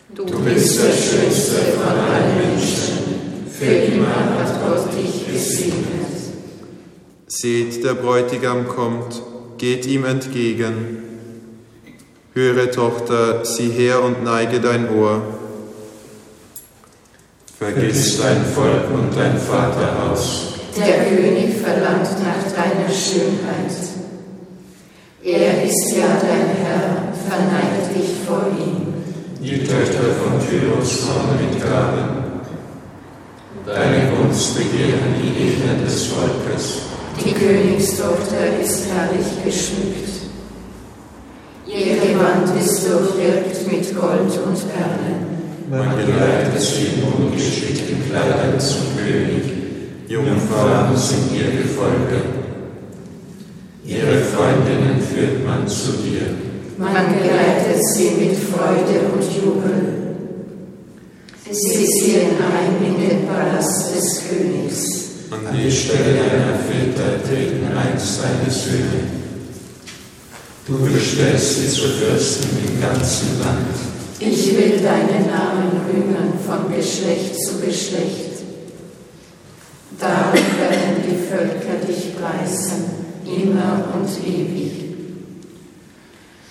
Du bist der Schönste von allen Menschen, für immer hat Gott dich gesegnet. Seht, der Bräutigam kommt, geht ihm entgegen. Höre, Tochter, sieh her und neige dein Ohr. Vergiss dein Volk und dein Vaterhaus. Der König verlangt nach deiner Schönheit. Er ist ja dein Herr, verneig dich vor ihm. Die Töchter von Tyrus kommen mit Gaben. Deine Gunst begehren die Edlen des Volkes. Die Königstochter ist herrlich geschmückt. Ihr Gewand ist durchwirkt mit Gold und Perlen. Man geleitet sie in ungeschickten Kleidern zum König. Jungfrauen sind ihr Gefolge. Ihre Freundinnen führt man zu dir. Man geleitet sie mit Freude und Jubel. Sie ziehen ein in den Palast des Königs. An die Stelle deiner Väter treten einst deine Söhne. Du bestellst sie zu Fürsten im ganzen Land. Ich will deinen Namen rühmen von Geschlecht zu Geschlecht. Darum werden die Völker dich preisen, immer und ewig.